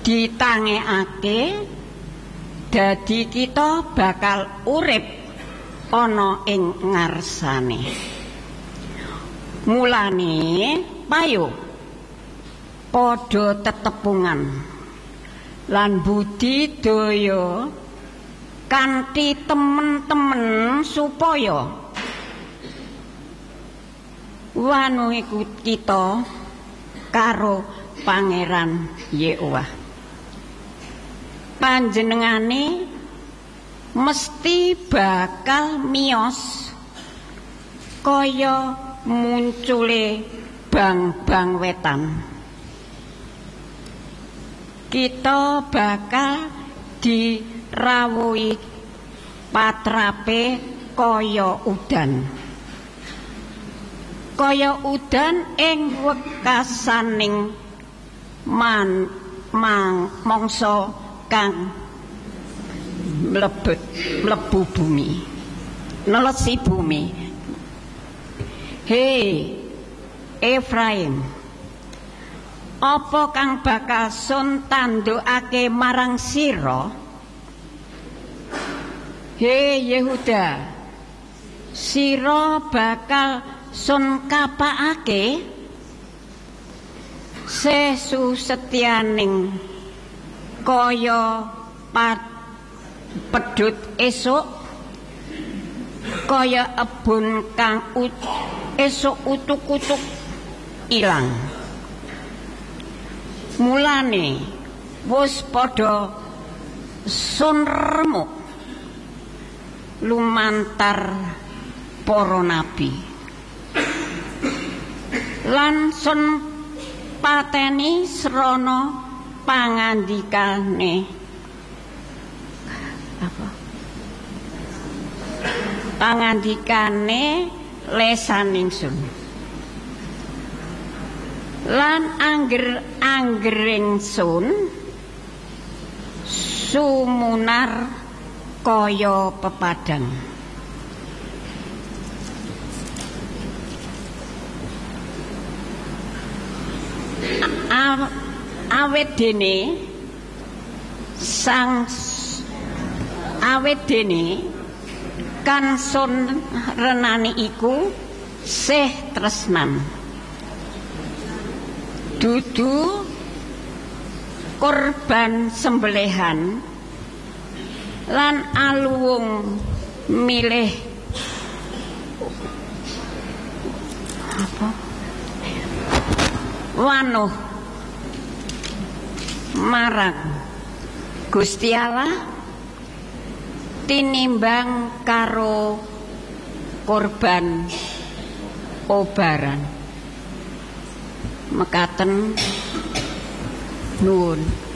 ditangekake dadi kita bakal urip ana ing ngarsane. Mulane payo padha tetepungan lan budidaya kanthi temen-temen supaya wanu iku kita karo Pangeran Yehova. Panjenengane mesti bakal miyos kaya muncule bang-bang wetan. Kita bakal dirawuhi patrape kaya udan. Kaya udan ing wekasaning mangsa kang mlebu bumi, nelesi bumi. Hei Efraim, apa kang bakal sun tandukake marang sira? Hei Yehuda, sira bakal sun kapakake sesu setyaning kaya pedhut esuk, kaya ebun kang esuk utuk-utuk ilang. Mulane wis padha sun remuk lumantar para nabi lan sun pateni srana pangandikane lesaning sun lan anggering sun sumunar kaya pepadang. Awet dene kan sun renani iku sih tresnan, dudu korban sembelihan lan aluwung milih wanuh marang Gusti Allah tinimbang karo korban obaran. Mekaten nuwun.